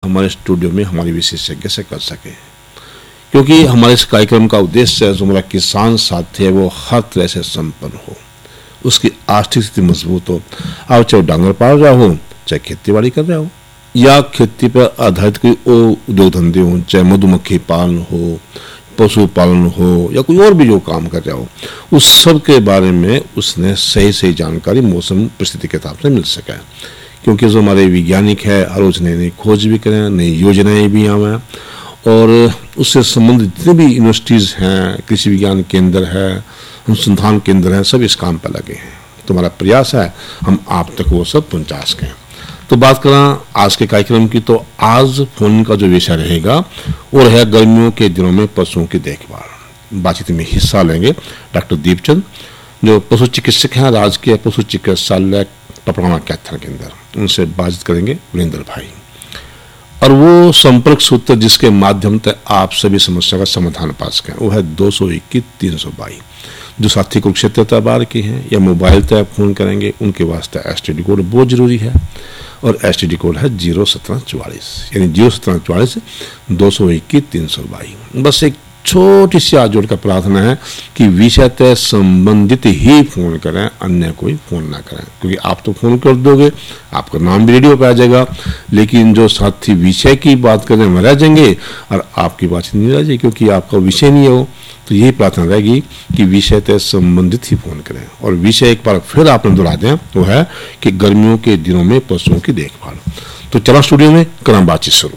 हमारे स्टूडियो में हमारे विशेषज्ञ से कर सके, क्योंकि हमारे इस कार्यक्रम का उद्देश्य है जो हमारा किसान साथी है वो हर तरह से संपन्न हो, उसकी आर्थिक स्थिति मजबूत हो। आप चाहे डांगर पाल रहा हो, चाहे खेती बाड़ी कर रहा हो, या खेती पर आधारित कोई और उद्योग धंधे हो, चाहे मधुमक्खी पालन हो, पशुपालन हो, या कोई और भी जो काम कर रहा हो, उस सब के बारे में उसने सही सही जानकारी मौसम परिस्थिति के हिसाब से मिल सके। क्योंकि जो हमारे वैज्ञानिक है हर रोज नई नई खोज भी करें, नई योजनाएं भी आवें, और उससे संबंधित जितने भी यूनिवर्सिटीज़ हैं, कृषि विज्ञान केंद्र है, अनुसंधान केंद्र है, सब इस काम पर लगे हैं। तो हमारा प्रयास है हम आप तक वो सब पहुंचा सकें। तो बात करें आज के कार्यक्रम की, तो आज फोन का जो विषय रहेगा वो रहेगा गर्मियों के दिनों में पशुओं की देखभाल। बातचीत में हिस्सा लेंगे डॉक्टर दीपचंद, जो पशु चिकित्सक हैं राजकीय पशु चिकित्सालय टपराना कैथल के अंदर। उनसे बातचीत करेंगे वीरेंद्र भाई, और वो संपर्क सूत्र जिसके माध्यम से आप सभी समस्या का समाधान पा सकें वो है 221-322। जो साथी कुरुक्षेत्र तबार के हैं या मोबाइल तय फोन करेंगे उनके वास्ते STD कोड बहुत जरूरी है, और STD कोड है 01744, यानी 01744 221-322। बस एक छोटी सी हाथ जोड़ कर प्रार्थना है कि विषय तय संबंधित ही फोन करें, अन्य कोई फोन ना करें, क्योंकि आप तो फोन कर दोगे, आपका नाम भी रेडियो पे आ जाएगा, लेकिन जो साथी विषय की बात करें वह रह जाएंगे और आपकी बातचीत नहीं रह जाएगी, क्योंकि आपका विषय नहीं हो। तो यही प्रार्थना रहेगी कि विषय तय संबंधित ही फोन करें। और विषय एक बार फिर आपने दोहरा दें, वो है कि गर्मियों के दिनों में पशुओं की देखभाल। तो चला स्टूडियो में करें बातचीत शुरू।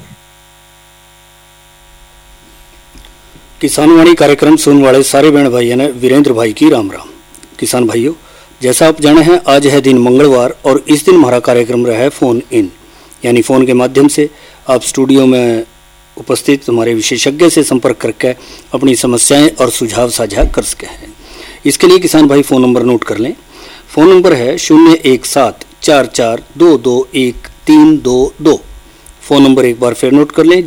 किसान वाणी कार्यक्रम सुनने वाले सारे बहन भाइयों ने वीरेंद्र भाई की राम राम। किसान भाइयों, जैसा आप जाने हैं आज है दिन मंगलवार, और इस दिन हमारा कार्यक्रम रहा है फोन इन, यानी फोन के माध्यम से आप स्टूडियो में उपस्थित हमारे विशेषज्ञ से संपर्क करके अपनी समस्याएं और सुझाव साझा कर सके हैं। इसके लिए किसान भाई फ़ोन नंबर नोट कर लें। फ़ोन नंबर है 01744212322। फ़ोन नंबर एक बार फिर नोट कर लें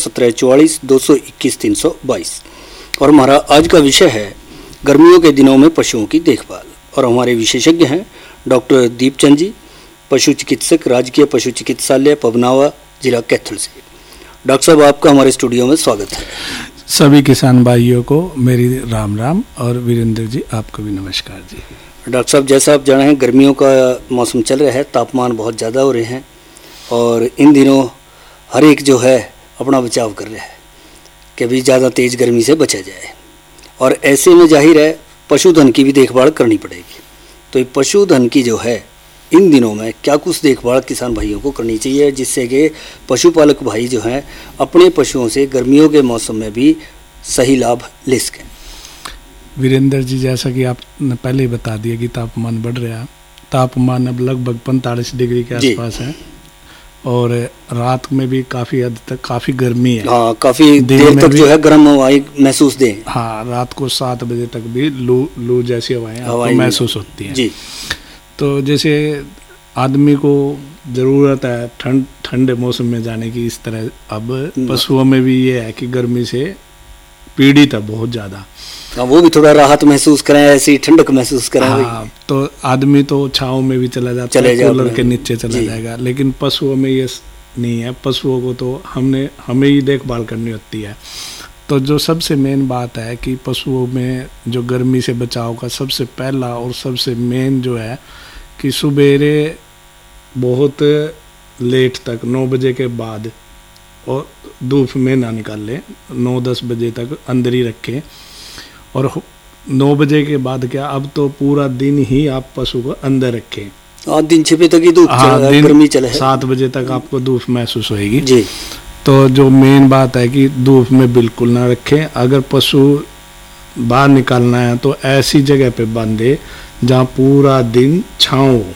01744212322। और हमारा आज का विषय है गर्मियों के दिनों में पशुओं की देखभाल, और हमारे विशेषज्ञ हैं डॉक्टर दीपचंद जी, पशु चिकित्सक, राजकीय पशु चिकित्सालय पबनावा, जिला कैथल से। डॉक्टर साहब, आपका हमारे स्टूडियो में स्वागत है। सभी किसान भाइयों को मेरी राम राम, और वीरेंद्र जी आपको भी नमस्कार जी। डॉक्टर साहब, जैसा आप जाने हैं गर्मियों का मौसम चल रहा है, तापमान बहुत ज़्यादा हो रहे हैं, और इन दिनों हर एक जो है अपना बचाव कर रहा है कि अभी ज़्यादा तेज़ गर्मी से बचा जाए, और ऐसे में जाहिर है पशुधन की भी देखभाल करनी पड़ेगी। तो ये पशुधन की जो है इन दिनों में क्या कुछ देखभाल किसान भाइयों को करनी चाहिए, जिससे कि पशुपालक भाई जो हैं अपने पशुओं से गर्मियों के मौसम में भी सही लाभ ले सकें। वीरेंद्र जी, जैसा कि आपने पहले ही बता दिया कि तापमान बढ़ रहा है, तापमान अब लगभग 45 डिग्री के आसपास है, और रात में भी काफ़ी हद तक काफ़ी गर्मी है। हाँ, काफ़ी देर तक जो है गर्म हवाएं महसूस दें। हाँ, रात को 7 बजे तक भी लू जैसी हवाएं महसूस होती हैं जी। तो जैसे आदमी को ज़रूरत है ठंडे मौसम में जाने की, इस तरह अब पशुओं में भी ये है कि गर्मी से पीड़ित है बहुत ज़्यादा। वो भी थोड़ा राहत महसूस करें, ऐसी ठंडक महसूस करें। हाँ, तो आदमी तो छाँव में भी चला जाता है, कूलर के नीचे चला जाएगा, लेकिन पशुओं में ये नहीं है। पशुओं को तो हमें ही देखभाल करनी होती है। तो जो सबसे मेन बात है कि पशुओं में जो गर्मी से बचाव का सबसे पहला और सबसे मेन जो है कि सुबेरे बहुत लेट तक 9 बजे के बाद और धूप में ना निकालें, 9-10 बजे तक अंदर ही रखें। और 9 बजे के बाद क्या, अब तो पूरा दिन ही आप पशु को अंदर रखें। दिन 6 बजे तक ही धूप गर्मी चले, 7 बजे तक आपको धूप महसूस होएगी जी। तो जो मेन बात है कि धूप में बिल्कुल ना रखें। अगर पशु बाहर निकालना है तो ऐसी जगह पे बांधे जहाँ पूरा दिन छाँव हो,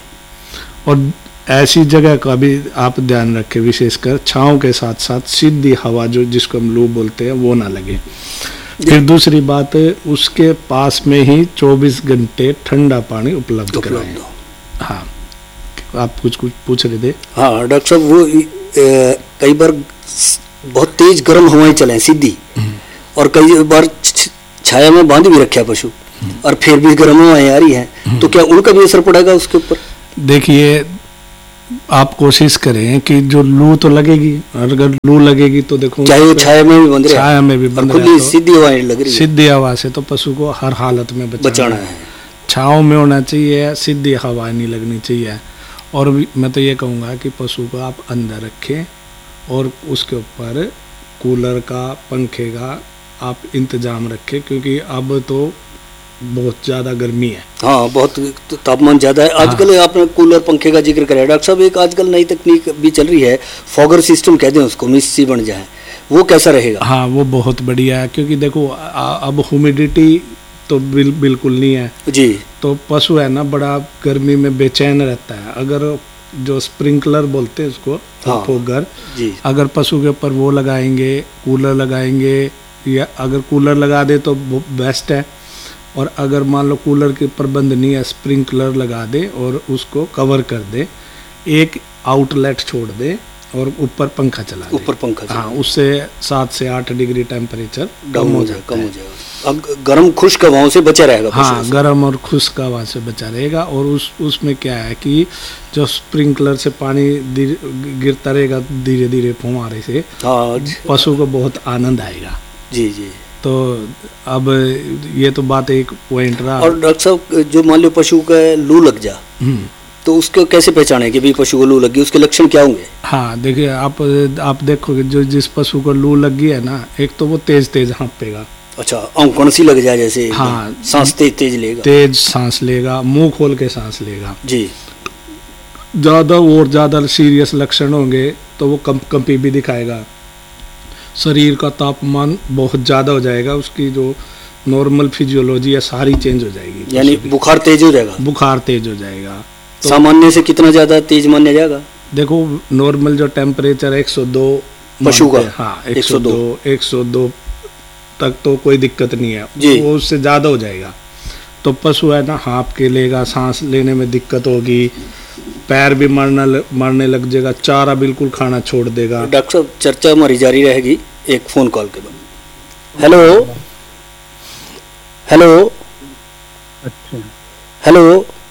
और ऐसी जगह का भी आप ध्यान रखें, विशेषकर छाँव के साथ साथ सीधी हवा जो जिसको हम लू बोलते हैं वो ना लगे। फिर दूसरी बात, उसके पास में ही 24 घंटे ठंडा पानी उपलब्ध कराएं। हाँ, आप कुछ पूछ रहे थे। हाँ डॉक्टर साहब, वो कई बार बहुत तेज गर्म हवाएं चलें सीधी, और कई बार छाया में बांध भी रखे पशु, और फिर भी गर्म हवाएं आ रही हैं, तो क्या उनका भी असर पड़ेगा उसके ऊपर? देखिए, आप कोशिश करें कि जो लू तो लगेगी, अगर लू लगेगी तो देखो चाहे वो छाया में भी बंद रहे, छाया में भी बंद रहे, तो सीधी हवा लग रही है, सीधी हवा से तो पशु को हर हालत में बचाना है। छाँव में होना चाहिए, सीधी हवा नहीं लगनी चाहिए। और मैं तो ये कहूँगा कि पशु को आप अंदर रखें और उसके ऊपर कूलर का, पंखे का आप इंतजाम रखें, क्योंकि अब तो बहुत ज़्यादा गर्मी है। हाँ, बहुत तापमान ज़्यादा है आजकल। हाँ। आपने कूलर पंखे का जिक्र कराया डॉक्टर साहब, एक आजकल नई तकनीक भी चल रही है, फॉगर सिस्टम कहते हैं उसको, मिस्ट सी बन जाए, वो कैसा रहेगा? हाँ, वो बहुत बढ़िया है, क्योंकि देखो अब ह्यूमिडिटी तो बिल्कुल नहीं है जी। तो पशु है ना बड़ा गर्मी में बेचैन रहता है। अगर जो स्प्रिंकलर बोलते हैं उसको, हाँ, फोगर जी, अगर पशु के ऊपर वो लगाएंगे, कूलर लगाएंगे, या अगर कूलर लगा दे तो बेस्ट है। और अगर मान लो कूलर के प्रबंध नहीं है, स्प्रिंकलर लगा दे और उसको कवर कर दे, एक आउटलेट छोड़ दे और ऊपर पंखा चला दे, ऊपर पंखा। हाँ, उससे 7 से 8 डिग्री टेम्परेचर कम हो जाएगा, कम हो जाएगा। अब गर्म खुश्क हवाओं से बचा रहेगा। हाँ, गर्म और खुश्क हवा से बचा रहेगा। और उसमें क्या है कि जो स्प्रिंकलर से पानी गिरता रहेगा धीरे धीरे फुहारे से, हाँ, पशु को बहुत आनंद आएगा। जी जी। तो अब ये तो बात एक पॉइंट रहा। और डॉक्टर साहब, जो मान लो पशु का लू लग जा, तो उसको कैसे पहचाने कि भी पशु को लू लगी, उसके लक्षण क्या होंगे? हाँ, देखिए आप देखोगे जो जिस पशु को लू लगी है ना, एक तो वो तेज हाँपेगा। अच्छा, औंकड़ सी लग जाए जैसे? हाँ, सांस तेज लेगा, तेज सांस लेगा, मुंह खोल के सांस लेगा जी। ज्यादा सीरियस लक्षण होंगे तो वो कंपी भी दिखाएगा, शरीर का तापमान बहुत ज्यादा हो जाएगा, उसकी जो नॉर्मल फिजियोलॉजी है सारी चेंज हो जाएगी, यानी बुखार तेज हो जाएगा। बुखार तेज हो जाएगा। तो सामान्य से कितना ज्यादा तेज माना जाएगा? देखो, नॉर्मल जो टेम्परेचर 102 पशु का, हाँ 102 तक तो कोई दिक्कत नहीं है, वो उससे ज़्यादा हो जाएगा तो पशु है ना हाँफ के लेगा, सांस लेने में दिक्कत होगी, पैर भी मरने लग जाएगा, चारा बिल्कुल खाना छोड़ देगा। डॉक्टर साहब, चर्चा हमारी जारी रहेगी एक फ़ोन कॉल के बाद। Hello hello. अच्छा, hello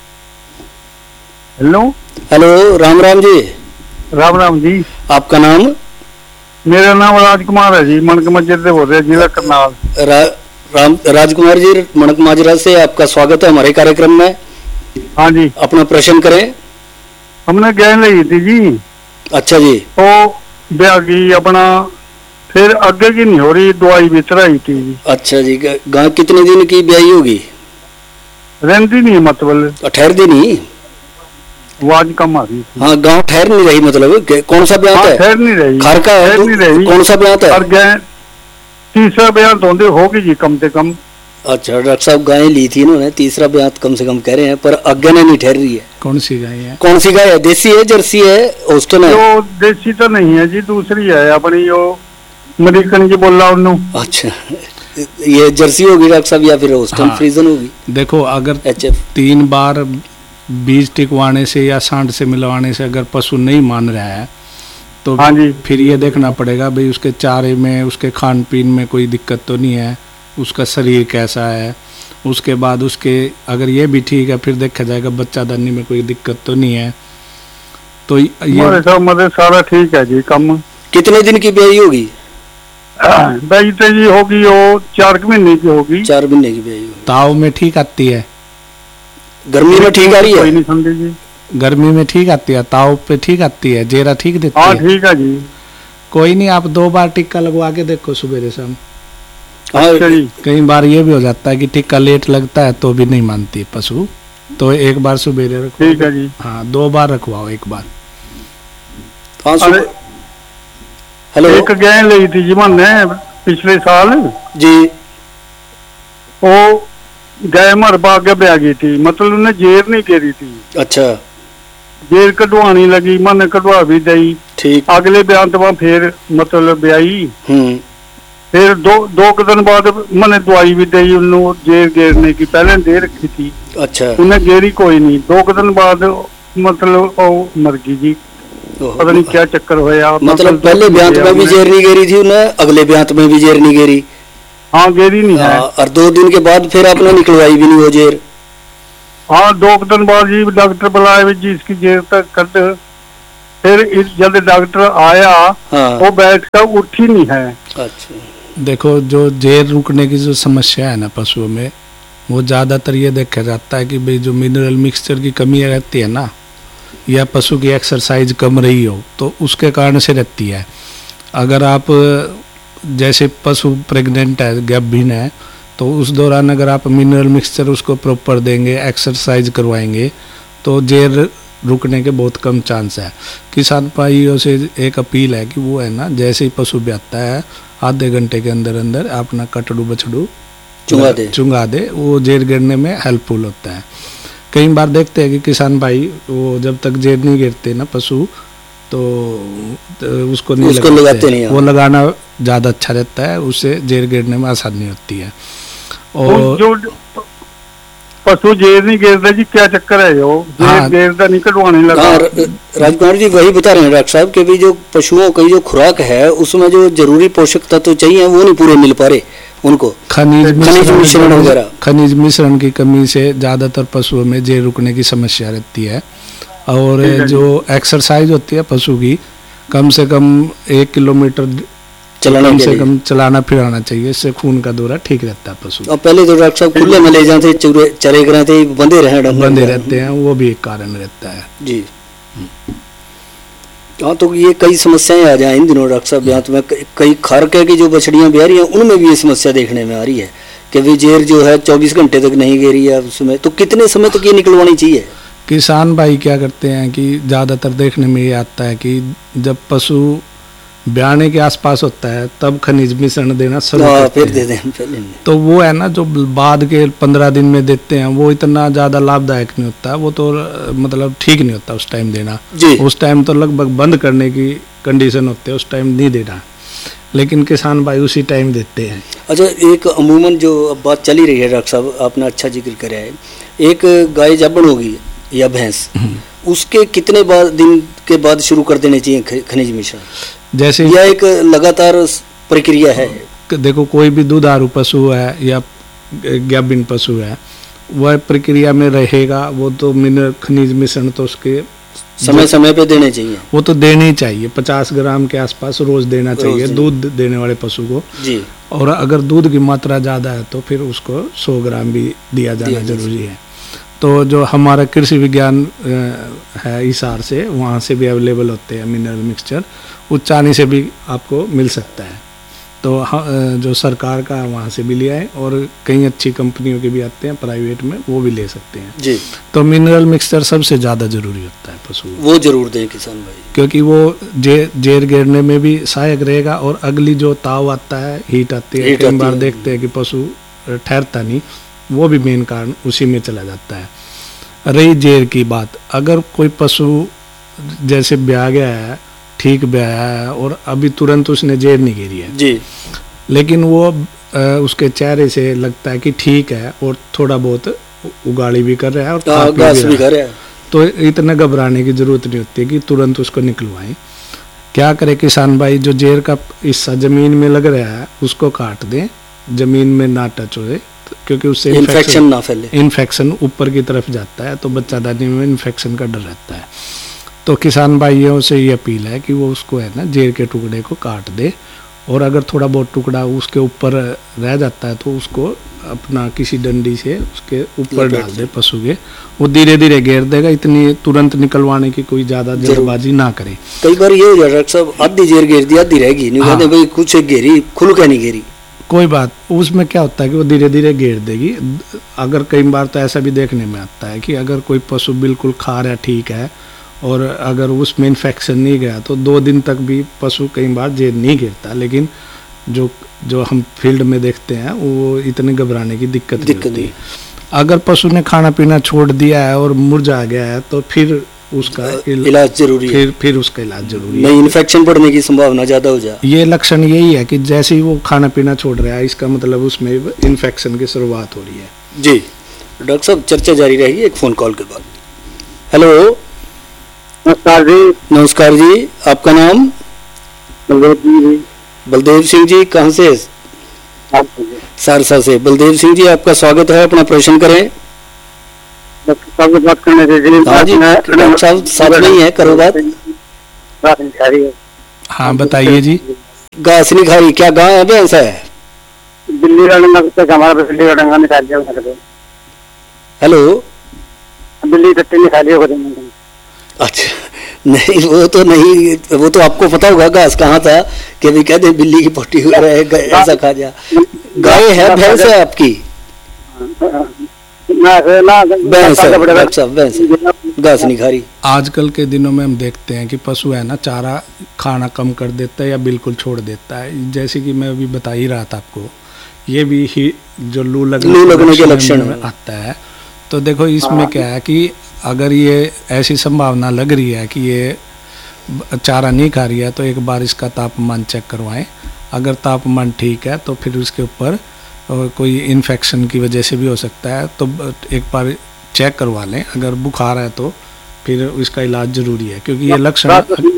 hello hello. Ram Ram ji. Ram Ram ji. आपका नाम? मेरा नाम राजकुमार है जी, मनक माजरा से बोल रहे, जिला करनाल। राजकुमार जी, मनक माजरा से आपका स्वागत है हमारे कार्यक्रम में। हाँ जी। अपना प्रश्न करें। हमने गैन ली थी जी। अच्छा जी। तो ब्याह की अपना, फिर आगे की नहीं हो रही, दवाई भी चढ़ाई थी जी। अच्छा जी। गाय कितने दिन की ब्याही होगी? रहती नहीं, मतलब ठहरती नहीं, आवाज कम आ रही। हाँ, गाँव ठहर नहीं रही, मतलब कौन सा ब्याह है? ठहर नहीं रही, घर का ठहर नहीं रही। कौन सा ब्याह है? और गाय तीसरा ब्याह तो होगी जी कम से कम। अच्छा डॉक्टर साहब, गाय ली थी इन्होंने, तीसरा ब्याह कम से कम कह रहे हैं, पर आज्ञा नहीं ठहर रही है। कौन सी गाय है? कौन सी गाय है? देसी है, जर्सी है, होस्टन है? जो देसी तो नहीं है जी, दूसरी है अपनी, जो अमेरिकन जी बोला उन्होंने। अच्छा, ये जर्सी होगी डॉक्टर साहब या फिर होस्टन? हाँ, फ्रीजन होगी। देखो, अगर HF 3 बार बीज टिकवाने से या सांड से मिलवाने से अगर पशु नहीं मान रहा है तो हाँ जी, फिर ये देखना पड़ेगा भाई उसके चारे में, उसके खान पीन में कोई दिक्कत तो नहीं है, उसका शरीर कैसा है। उसके बाद उसके अगर ये भी ठीक है फिर देखा जाएगा बच्चादानी में कोई दिक्कत तो नहीं है। तो ये मतलब सारा ठीक है जी। कम कितने दिन की ब्याही होगी? ब्याही तो जी होगी, वो 4 महीने की होगी। 4 महीने की ब्याही होगी। ताव में ठीक आती है, गर्मी में ठीक आ रही है? कोई नहीं समझे जी। गर्मी में ठीक आती है, ताव पे ठीक आती है, जेरा ठीक देती हाँ है। ठीक है जी। कोई नहीं, आप 2 बार टिक्का लगवा के देखो सुबह शाम। अच्छा जी। कई बार ये भी हो जाता है कि टिक्का लेट लगता है तो भी नहीं मानती पशु, तो एक बार सुबेरे रखो। ठीक है जी। हाँ, 2 बार रखवाओ, एक बार। हेलो। एक गाय ली थी जी मैंने पिछले साल जी। वो गाय मर भाग्य ब्याह गई थी, मतलब उन्हें जेर नहीं घेरी थी। अच्छा। जेर कटवानी लगी, मैंने कटवा भी दी। ठीक। अगले बयान तो फिर मतलब ब्याई, फिर दो दिन बाद मैंने दवाई भी दी उन्होंने जेर घेरने की, पहले दे रखी थी। अच्छा। उन्हें घेरी कोई नहीं, 2 दिन बाद मतलब वो मर गई जी। पता नहीं क्या चक्कर होया। मतलब पहले ब्याह में भी जेर नहीं घेरी थी उन्हें, अगले ब्याह में भी जेर नहीं घेरी? हाँ, घेरी नहीं है। और 2 दिन के बाद फिर आपने निकलवाई भी नहीं वो जेर? हाँ, 2 दिन बाद जी डॉक्टर बुलाया भी जी, इसकी जेर तक कट, फिर जब डॉक्टर आया वो बैठ कर उठी नहीं है। अच्छा, देखो जो जेर रुकने की जो समस्या है ना पशुओं में, वो ज़्यादातर ये देखा जाता है कि भाई जो मिनरल मिक्सचर की कमी रहती है ना, या पशु की एक्सरसाइज कम रही हो, तो उसके कारण से रहती है। अगर आप जैसे पशु प्रेग्नेंट है, गर्भहीन है, तो उस दौरान अगर आप मिनरल मिक्सचर उसको प्रॉपर देंगे, एक्सरसाइज करवाएंगे, तो जेर रुकने के बहुत कम चांस है। किसान भाइयों से एक अपील है कि वो है ना, जैसे ही पशु ब्याता है आधे घंटे के अंदर अंदर अपना कटड़ू बछड़ू चुंगा दे, वो जेर गिरने में हेल्पफुल होता है। कई बार देखते हैं कि किसान भाई वो जब तक जेर नहीं गिरते ना पशु, तो उसको लगाते नहीं, वो लगाना ज़्यादा अच्छा रहता है, उससे जेर गिरने में आसानी होती है। और जो पशु जेर नहीं गिरता जी, क्या चक्कर है? जो जेर गिरता नहीं कटवाने लगा। राजकुमार जी वही बता रहे हैं डॉक्टर साहब कि भी जो पशुओं की जो खुराक है उसमें जो जरूरी पोषक तत्व चाहिए वो नहीं पूरे मिल पा रहे उनको। खनिज मिश्रण की कमी से ज़्यादातर पशुओं में जेर रुकने की समस्या रहती है। और जो एक्सरसाइज होती है पशु की, कम से कम 1 किलोमीटर चलाना फिराना चाहिए, इससे खून का दौरा ठीक रहता है पशु। और पहले तो डॉक्टर साहब खुले में ले जाते चरे कराते बंधे रहते हैं, वो भी एक कारण रहता है जी। हाँ, तो ये कई समस्याएं आ जाए इन दिनों डॉक्टर साहब। यहाँ तो मैं कई खारके की जो बछड़ियां ब्याह रही हैं उनमें भी ये समस्या देखने में आ रही है कि भी जेर जो है 24 घंटे तक नहीं गिरी है उसमें, तो कितने समय तक ये निकलवानी चाहिए? किसान भाई क्या करते हैं कि ज़्यादातर देखने में ये आता है कि जब पशु ब्याने के आसपास होता है तब खनिज मिश्रण देना शुरू करते हैं। दे दें पहले। तो वो है ना, जो बाद के 15 दिन में देते हैं वो इतना ज़्यादा लाभदायक नहीं होता, वो तो मतलब ठीक नहीं होता उस टाइम देना। उस टाइम तो लगभग बंद करने की कंडीशन होती है, उस टाइम नहीं देना, लेकिन किसान भाई उसी टाइम देते हैं। अच्छा, एक अमूमन जो अब बात चली रही है डॉक्टर साहब, आपने अच्छा जिक्र करा है, एक गाय जबन होगी या भैंस, उसके कितने दिन के बाद शुरू कर देने चाहिए खनिज मिश्रण? जैसे यह एक लगातार प्रक्रिया है। देखो कोई भी दुधारू पशु है या गाभिन पशु है, वह प्रक्रिया में रहेगा, वो तो मिनरल खनिज मिश्रण तो उसके समय समय पे देने चाहिए, वो तो देने ही चाहिए। 50 ग्राम के आसपास रोज देना चाहिए दूध देने वाले पशु को जी। और अगर दूध की मात्रा ज़्यादा है तो फिर उसको 100 ग्राम भी दिया जाना जरूरी है। तो जो हमारा कृषि विज्ञान है हिसार से, वहाँ से भी अवेलेबल होते हैं मिनरल मिक्सचर, उच्चानी से भी आपको मिल सकता है। तो जो सरकार का वहाँ से भी लिया है, और कई अच्छी कंपनियों के भी आते हैं प्राइवेट में, वो भी ले सकते हैं जी। तो मिनरल मिक्सचर सबसे ज़्यादा जरूरी होता है पशु, वो जरूर दें किसान भाई, क्योंकि वो जेर गिरने में भी सहायक रहेगा। और अगली जो ताव आता है, हीट आती है, कई बार देखते हैं कि पशु ठहरता नहीं, वो भी मेन कारण उसी में चला जाता है। रही जेर की बात, अगर कोई पशु जैसे ब्याह गया है, ठीक ब्याया है, और अभी तुरंत उसने जेर नहीं गिरी है जी, लेकिन वो उसके चेहरे से लगता है कि ठीक है, और थोड़ा बहुत उगाड़ी भी कर रहा है और घास भी कर रहा है, तो इतने घबराने की जरूरत नहीं होती कि तुरंत उसको निकलवाएं। क्या करे किसान भाई, जो जेर का हिस्सा जमीन में लग रहा है उसको काट दें, जमीन में ना टच हो, क्योंकि उससे इन्फेक्शन ना फैले। इन्फेक्शन ऊपर की तरफ जाता है तो बच्चादानी में इन्फेक्शन का डर रहता है। तो किसान भाइयों से ये अपील है कि वो उसको है ना जेर के टुकड़े को काट दे, और अगर थोड़ा बहुत टुकड़ा उसके ऊपर रह जाता है तो उसको अपना किसी डंडी से उसके ऊपर डाल दे पशु के, वो धीरे धीरे घेर देगा। इतनी तुरंत निकलवाने की कोई ज़्यादा जल्दबाजी ना करे। कई बार ये हो जाए डॉक्टर साहब, आधी जेर घेर दी आधी रहेगी, नहीं कहते भाई कुछ घेरी खुल क्या नहीं घेरी, कोई बात, उसमें क्या होता है कि वो धीरे धीरे घेर देगी। अगर कई बार तो ऐसा भी देखने में आता है कि अगर कोई पशु बिल्कुल खा रहा ठीक है और अगर उसमें इन्फेक्शन नहीं गया तो 2 दिन तक भी पशु कई बार जेर नहीं गिरता, लेकिन जो हम फील्ड में देखते हैं वो इतने घबराने की दिक्कत नहीं होती। अगर पशु ने खाना पीना छोड़ दिया है और मुरझा गया है तो फिर उसका इलाज जरूरी है, फिर उसका इलाज जरूरी है, नहीं इन्फेक्शन बढ़ने की संभावना ज़्यादा हो जाए। ये लक्षण यही है कि जैसे ही वो खाना पीना छोड़ रहा है, इसका मतलब उसमें इन्फेक्शन की शुरुआत हो रही है जी। डॉक्टर साहब चर्चा जारी रहेगी एक फ़ोन कॉल के बाद। हेलो, नमस्कार जी। नमस्कार जी, आपका नाम? बलदेव सिंह जी, कहाँ से? सहरसा से। बलदेव सिंह जी, आपका स्वागत है, अपना प्रश्न करें। बात करने हाँ जी, डॉक्टर साहब साथ में ही है, करो बात। घास नहीं खा रही है। हाँ बताइए जी। घास नहीं खा रही, क्या गाय है भैंस है? बिल्ली का डंगा तक हमारा बिल्ली का डंगा निकाल दिया उसने। हेलो, बिल्ली टट्टी निकाल लिया। अच्छा नहीं, वो तो नहीं, वो तो आपको पता होगा घास कहाँ था कि अभी कहते हैं बिल्ली की पट्टी हो रहा है ऐसा खा जा। गाय है भैंस है आपकी? भैंस है, घास नहीं खा रही। आजकल के दिनों में हम देखते हैं कि पशु है ना चारा खाना कम कर देता है या बिल्कुल छोड़ देता है। जैसे कि मैं अभी बता ही रहा था आपको, ये भी ही जो लू लगने के लक्षण में आता है। तो देखो इसमें क्या है कि अगर ये ऐसी संभावना लग रही है कि ये चारा नहीं खा रही है तो एक बार इसका तापमान चेक करवाएं। अगर तापमान ठीक है तो फिर उसके ऊपर कोई इन्फेक्शन की वजह से भी हो सकता है, तो एक बार चेक करवा लें। अगर बुखार है तो फिर इसका इलाज जरूरी है, क्योंकि ये लक्षण।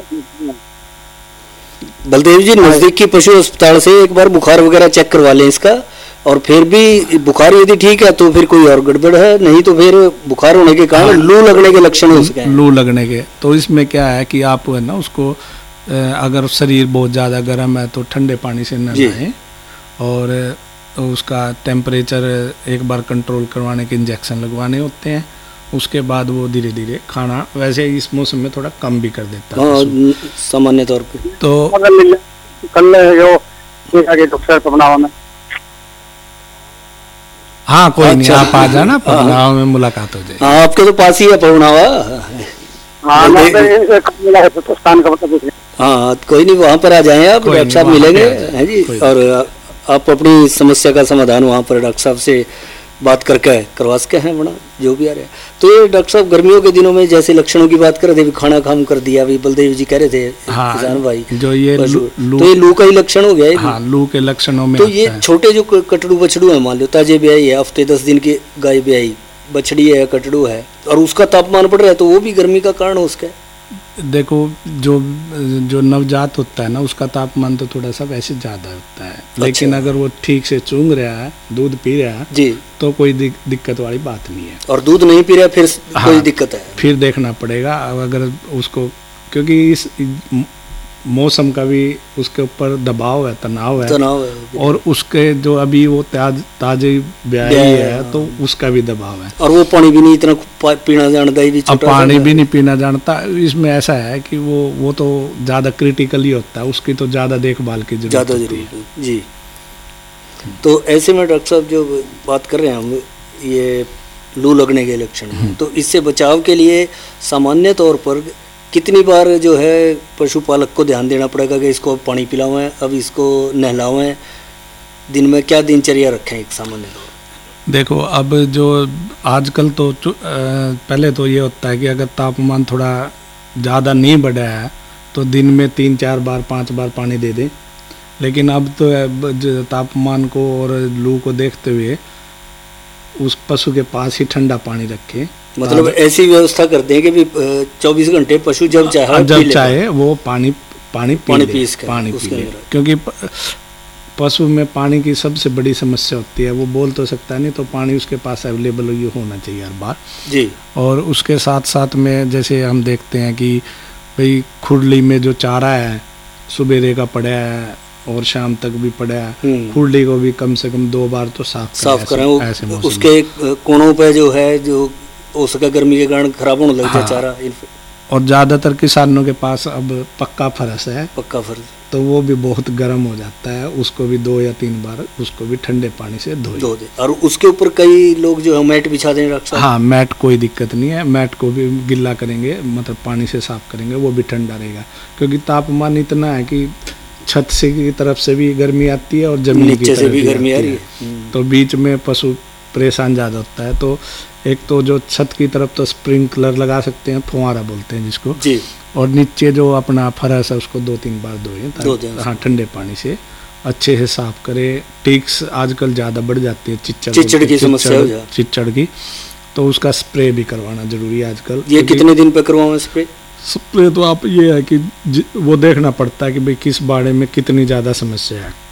बलदेव जी, नजदीक की पशु अस्पताल से एक बार बुखार वगैरह चेक करवा लें इसका, और फिर भी बुखार यदि ठीक है तो फिर कोई और गड़बड़ है, नहीं तो फिर बुखार होने के कारण लू लगने के लक्षण हो सकते हैं। लू लगने के तो इसमें क्या है कि आप है ना उसको, अगर शरीर बहुत ज़्यादा गर्म है तो ठंडे पानी से नहलाएं, और उसका टेम्परेचर एक बार कंट्रोल करवाने के इंजेक्शन लगवाने होते हैं। उसके बाद वो धीरे धीरे खाना, वैसे इस मौसम में थोड़ा कम भी कर देता है सामान्य तौर पे। तो कल डॉक्टर पवनावा में। हाँ कोई नहीं, आप आ जाना, पवनावा में मुलाकात हो जाएगी। हाँ, आपके तो पास ही है पवनावा। हाँ कोई नहीं, वहाँ पर आ जाएं आप, डॉक्टर साहब मिलेंगे हैं जी, और आप अपनी समस्या का समाधान वहाँ पर डॉक्टर साहब से बात करके करवा सके हैं बना जो भी आ रहा है। तो ये डॉक्टर साहब गर्मियों के दिनों में जैसे लक्षणों की बात कर रहे थे, खाना कम कर दिया, अभी बलदेव जी कह रहे थे, किसान भाई, जो ये तो ये लू का ही लक्षण हो गया। हाँ, लू के लक्षणों में तो ये छोटे जो कटड़ू बछड़ू है, मान लो ताजे ब्याई है, हफ्ते 10 दिन की गाय ब्याई बछड़ी है, कटड़ू है, और उसका तापमान बढ़ रहा है, तो वो भी गर्मी का कारण हो उसका। देखो जो नवजात होता है ना, उसका तापमान तो थोड़ा सा वैसे ज़्यादा होता है। अच्छा। लेकिन अगर वो ठीक से चूंग रहा है, दूध पी रहा है जी, तो कोई दिक्कत वाली बात नहीं है। और दूध नहीं पी रहा फिर कोई दिक्कत है, फिर देखना पड़ेगा। अगर उसको, क्योंकि इस मौसम का भी उसके ऊपर दबाव है, तनाव है, और उसके जो अभी वो ताजे ब्याई है तो उसका भी दबाव है, और वो पानी भी नहीं इतना पीना जानता ही, अब पानी भी नहीं पीना जानता। इसमें ऐसा है कि वो तो ज़्यादा क्रिटिकल ही होता है, उसकी तो ज़्यादा देखभाल की जरूरत होती है जी। तो ऐसे में डॉक्टर साहब जो बात कर रहे हैं हम, ये लू लगने के लक्षण, तो इससे बचाव के लिए सामान्य तौर पर कितनी बार जो है पशुपालक को ध्यान देना पड़ेगा कि इसको पानी पिलावें, अब इसको नहलावें, दिन में क्या दिनचर्या रखें एक सामान्य तौर? देखो अब जो आजकल तो पहले तो ये होता है कि अगर तापमान थोड़ा ज़्यादा नहीं बढ़ा है तो दिन में 3-4 बार 5 बार पानी दे दें। लेकिन अब तो तापमान को और लू को देखते हुए उस पशु के पास ही ठंडा पानी रखें। मतलब ऐसी व्यवस्था करते हैं कि 24 घंटे पशु जब चाहे वो पानी पी ले, क्योंकि पशु में पानी की सबसे बड़ी समस्या होती है। वो बोल तो सकता है नहीं, तो पानी उसके पास अवेलेबल होना चाहिए हर बार जी। और उसके साथ साथ में जैसे हम देखते हैं कि भाई खुरली में जो चारा है सुबेरे का पड़ा है और शाम तक भी पड़ा है, खुरली को भी कम से कम 2 बार तो साफ करें। उसके कोनों पे जो है, जो हो सके गर्मी के कारण खराब होने लग जाए चारा। और ज़्यादातर किसानों के पास अब पक्का फर्श है, तो वो भी बहुत गर्म हो जाता है, उसको भी 2 या 3 बार उसको भी ठंडे पानी से धो दे। और उसके ऊपर कई लोग जो है मैट बिछा दें डॉक्टर साहब। हाँ, मैट कोई दिक्कत नहीं है, मैट को भी गिल्ला करेंगे, मतलब पानी से साफ करेंगे, वो भी ठंडा रहेगा। क्योंकि तापमान इतना है कि छत से की तरफ से भी गर्मी आती है और जमीन की तरफ भी गर्मी आ रही है, तो बीच में पशु परेशान ज़्यादा होता है। तो एक तो जो छत की तरफ तो स्प्रिंकलर लगा सकते हैं, फुहारा बोलते हैं जिसको जी, और नीचे जो अपना फर्श है उसको 2-3 बार धोएं, हाँ, ठंडे पानी से अच्छे से साफ करें। टिक्स आजकल ज़्यादा बढ़ जाती है, चिच्चड़ की समस्या, चिच्चड़ की, तो उसका स्प्रे भी करवाना जरूरी है आजकल। ये कितने दिन पे करवाएं स्प्रे? स्प्रे तो आप ये है कि वो देखना पड़ता है कि भाई किस बाड़े में कितनी ज़्यादा समस्या है।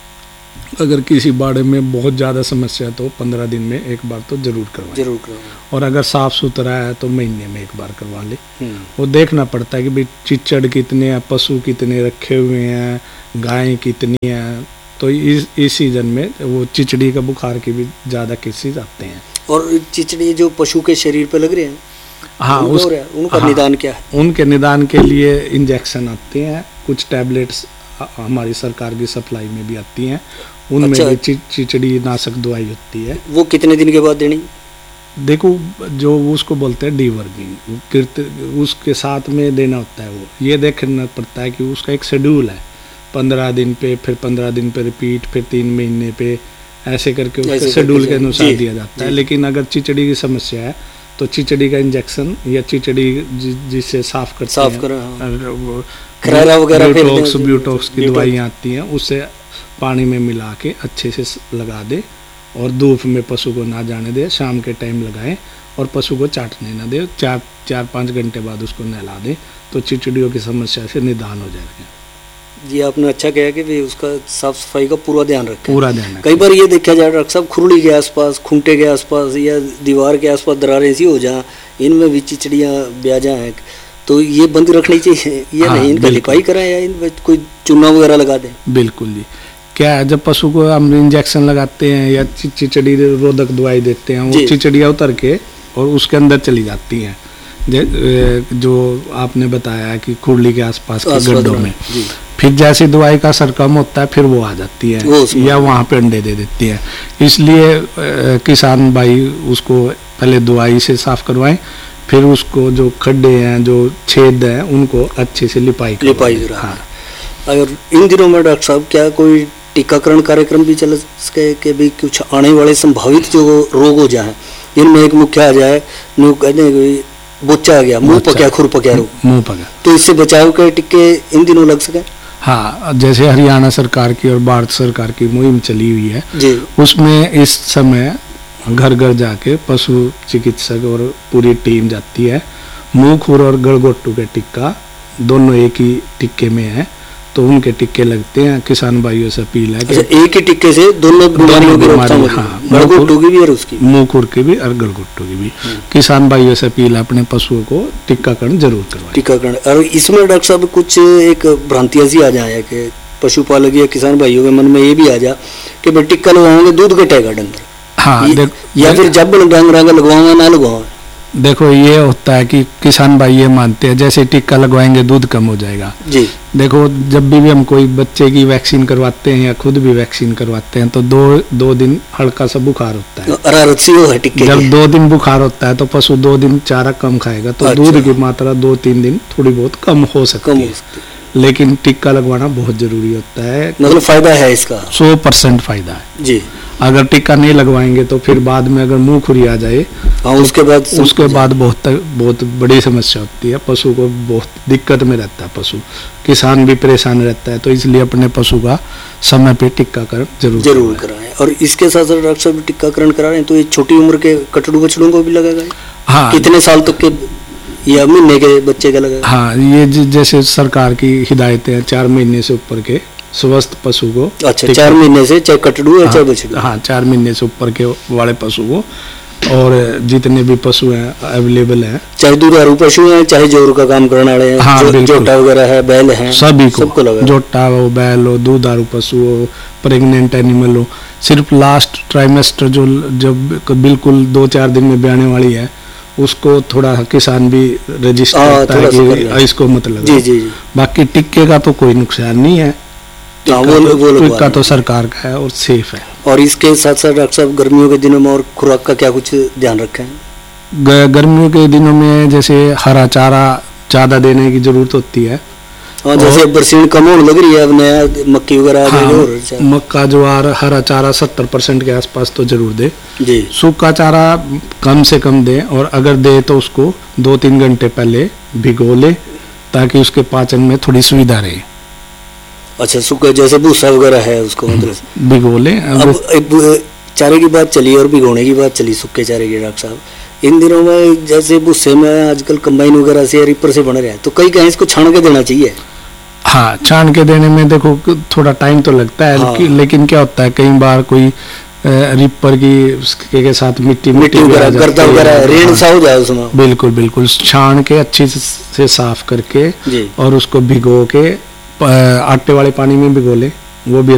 अगर किसी बाड़े में बहुत ज़्यादा समस्या तो 15 दिन में एक बार तो जरूर करवाएं। और अगर साफ सुथरा है तो महीने में एक बार करवा ले। वो देखना पड़ता है कि भाई चिचड़ कितने हैं, पशु कितने रखे हुए हैं, गायें कितनी हैं। तो इस सीजन में वो चिचड़ी का बुखार की भी ज़्यादा केसेस आते हैं। और चिचड़ी जो पशु के शरीर पे लग रहे हैं, हाँ, उनका निदान क्या है? उनके निदान के लिए इंजेक्शन आते हैं, कुछ टैबलेट्स हमारी सरकार की सप्लाई में भी आती हैं, उनमें भी चिचड़ी नाशक दवाई होती है। वो कितने दिन के बाद देनी? देखो, जो उसको बोलते हैं डीवर्मिंग, उसके साथ में देना होता है। वो ये देखना पड़ता है कि उसका एक शेड्यूल है, 15 दिन पे, फिर 15 दिन पे रिपीट, फिर 3 महीने पे, ऐसे करके उसके शेड्यूल के अनुसार दिया जाता है। लेकिन अगर चिचड़ी की समस्या है तो चिचड़ी का इंजेक्शन या चिचड़ी जिससे साफ करते हैं, ब्यूटॉक्स की दवाइयाँ आती हैं, उससे पानी में मिला के अच्छे से लगा दे और धूप में पशु को ना जाने दे। शाम के टाइम लगाएं और पशु को चाटने ना दे। 4-5 घंटे बाद उसको नहला दे तो चिचड़ियों की समस्या से निदान हो जाएगा। जी, आपने अच्छा कहा कि भी उसका साफ सफाई का पूरा ध्यान रखें। पूरा ध्यान। कई बार ये देखा जाए डॉक्टर साहब, खुरली के आसपास, खूंटे के आसपास या दीवार के आसपास दरारें सी हो जाए, इनमें भी चिचड़ियाँ ब्याजा हैं, तो ये बंद रखनी चाहिए या नहीं? इनका लिपाई कराएं या इन कोई चूना वगैरह लगा दें? बिल्कुल जी। क्या है, जब पशु को हम इंजेक्शन लगाते हैं या चिचड़ी रोधक दवाई देते हैं, वो चिचड़ियाँ उतर के और उसके अंदर चली जाती हैं, जो आपने बताया कि खुरली के आसपास के गड्ढों में। फिर जैसे दवाई का असर कम होता है फिर वो आ जाती है या वहाँ पे अंडे दे देती है। इसलिए किसान भाई उसको पहले दवाई से साफ करवाएं, फिर उसको जो खड्डे हैं, जो छेद हैं, उनको अच्छे से लिपाई। हाँ। अगर इन दिनों में डॉक्टर साहब क्या कोई टीकाकरण कार्यक्रम भी चल सके कि भी कुछ आने वाले संभावित जो रोग हो जाए, इनमें एक मुख्य आ जाए, कहते हैं बोचा आ गया, मुंह पकिया, खुर पकिया रोग, मुंह पकिया, तो इससे बचाव के टीके इन दिनों लग सके? हाँ, जैसे हरियाणा सरकार की और भारत सरकार की मुहिम चली हुई है जी, उसमें इस समय घर घर जाके पशु चिकित्सक और पूरी टीम जाती है। मुंह, खुर और गलघोटू के टिक्का दोनों एक ही टिक्के में है, तो उनके टिक्के लगते हैं। किसान भाइयों से अपील है कि एक ही टिक्के से दोनों बीमारियों की रोकथाम होगी। हाँ, गलघोटू की भी और उसकी मुंह, खुर की भी और गलघोटू की भी। किसान भाइयों से अपील है अपने पशुओं को टीकाकरण जरूर करवाएं। टीकाकरण। और इसमें डॉक्टर साहब कुछ एक भ्रांतियां सी आ जाए कि पशुपालक या किसान भाइयों के मन में ये भी आ जा कि भाई टिक्का लगवाएंगे दूध घटेगा डंगर, हाँ, या फिर जब डंगर लगवाऊंगा ना लगवाऊंगा। देखो, ये होता है कि किसान भाई ये मानते हैं जैसे टिक्का लगवाएंगे दूध कम हो जाएगा जी। देखो, जब भी हम कोई बच्चे की वैक्सीन करवाते हैं या खुद भी वैक्सीन करवाते हैं तो दो दिन हल्का सा बुखार होता है, अरारत सी है टिक्के। जब 2 दिन बुखार होता है तो पशु 2 दिन चारा कम खाएगा, तो दूध की मात्रा 2-3 दिन थोड़ी बहुत कम हो सकती है। लेकिन टिक्का लगवाना बहुत जरूरी होता है। मतलब फायदा है इसका 100% फायदा है जी। अगर टिक्का नहीं लगवाएंगे तो फिर बाद में अगर मुंह खुरी आ जाए, उसके बाद बहुत बड़ी समस्या होती है। पशु को बहुत दिक्कत में रहता है, पशु किसान भी परेशान रहता है। तो इसलिए अपने पशु का समय पे टिक्काकरण जरूर कराएं। और इसके साथ साथ डॉक्टर साहब टिक्काकरण करा रहे हैं तो ये छोटी उम्र के कटड़ू बछड़ों को भी लगेगा? हाँ, कितने साल तक के या महीने के बच्चे का लगेगा? हाँ, ये जैसे सरकार की हिदायतें हैं, 4 महीने से ऊपर के स्वस्थ पशु को। अच्छा, 4 महीने से, चाहे कटड़ू है चाहे बछड़ू। हाँ, 4 महीने से ऊपर के वाले पशु को, और जितने भी पशु हैं अवेलेबल हैं, चाहे दुधारू पशु हैं चाहे जोर का काम करने वाले हैं, हाँ, जोटा वगैरह है, बैल हैं, सभी को, सबको लगा। जोटा हो, बैल हो, दुधारू पशु हो, प्रेग्नेंट एनिमल हो। सिर्फ लास्ट ट्राइमेस्टर जो जब बिल्कुल 2-4 दिन में ब्याने वाली है उसको थोड़ा किसान भी रजिस्टर करता है कि इसको मत लगाओ। जी। बाकी टिक्के का तो कोई नुकसान नहीं है, टिक्का तो सरकार का है और सेफ है। और इसके साथ साथ डॉक्टर साहब गर्मियों के दिनों में और खुराक का क्या कुछ ध्यान रखें? गर्मियों के दिनों में जैसे हरा चारा ज्यादा देने की जरूरत होती है। हाँ, जैसे बरसीन कम होने लग रही है, अब नया मक्की वगैरह। हाँ, मक्का, ज्वार, हरा चारा 70% के आसपास तो जरूर दे जी। सूखा चारा कम से कम दे, और अगर दे तो उसको 2-3 घंटे पहले भिगो ले ताकि उसके पाचन में थोड़ी सुविधा रहे। अच्छा, सूखा जैसे भूसा वगैरह है उसको मतलब भिगो ले। अब चारे की बात चली और भिगोने की बात चली सूखे चारे की, डॉक्टर साहब इन दिनों में जैसे भूसे में आजकल कंबाइन वगैरह से रिपर से बन रहे हैं, तो कहीं इसको छान के देना चाहिए। हाँ, छान के देने में देखो थोड़ा टाइम तो लगता है। हाँ। लेकिन क्या होता है कई बार कोई रिपर के साथ मिट्टी गर्दा वगैरह रेन सा हो जाए उसमें। बिल्कुल बिल्कुल, छान के अच्छे से साफ करके और उसको भिगो के आटे वाले पानी में भिगो ले, वो भी